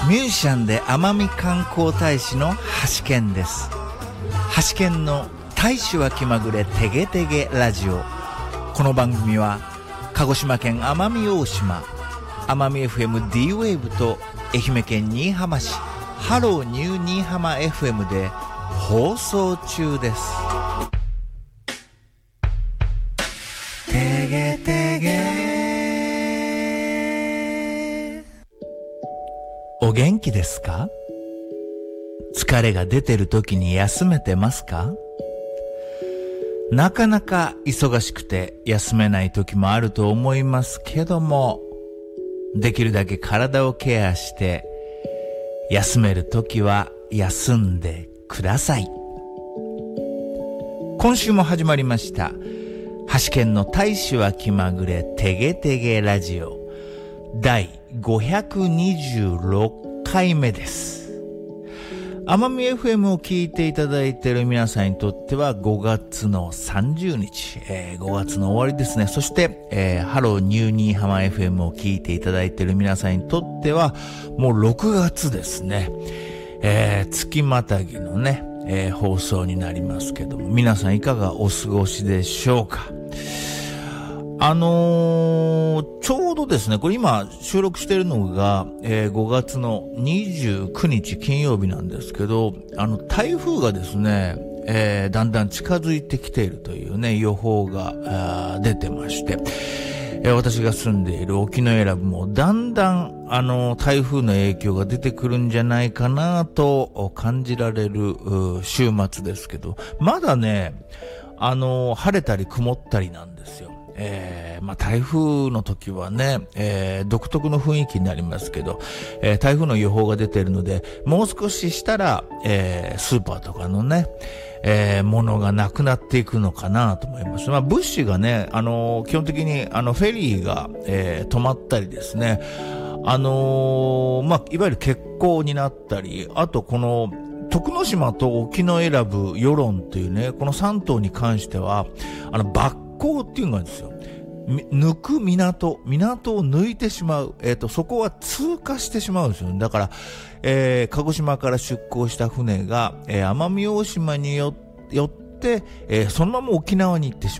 ミュージシャンで奄美観光大使の橋健です。橋健の大使は気まぐれてげてげラジオ。この番組は鹿児島県奄美大島、奄美 FM D ウェーブと愛媛県新居浜市ハローニュー新居浜 FM で放送中です。てげてげ。お元気ですか？疲れが出てる時に休めてますか？なかなか忙しくて休めない時もあると思いますけども、できるだけ体をケアして休める時は休んでください。今週も始まりました橋健の大使は気まぐれてげてげラジオ第526回目です。奄美 FM を聞いていただいている皆さんにとっては5月の30日、5月の終わりですね。そして、ハローニューニーハマ FM を聞いていただいている皆さんにとってはもう6月ですね。月またぎのね、放送になりますけども、皆さんいかがお過ごしでしょうか？ちょうどですね、これ今収録しているのが、5月の29日金曜日なんですけど、台風がですね、だんだん近づいてきているというね、予報が出てまして、私が住んでいる沖永良部もだんだん台風の影響が出てくるんじゃないかなと感じられる週末ですけど、まだね、晴れたり曇ったりなんですよ。台風の時はね、独特の雰囲気になりますけど、台風の予報が出ているので、もう少ししたら、スーパーとかのね、ものがなくなっていくのかなと思います。物資がね、基本的にフェリーが、止まったりですね、いわゆる欠航になったり、あとこの徳之島と沖永良部、与論っていうね、この3島に関しては抜港っていうのがあるんですよ。抜く港を抜いてしまう。そこは通過してしまうんですよ。だから、鹿児島から出港した船が、奄美大島によって、そのまま沖縄に行ってしまう。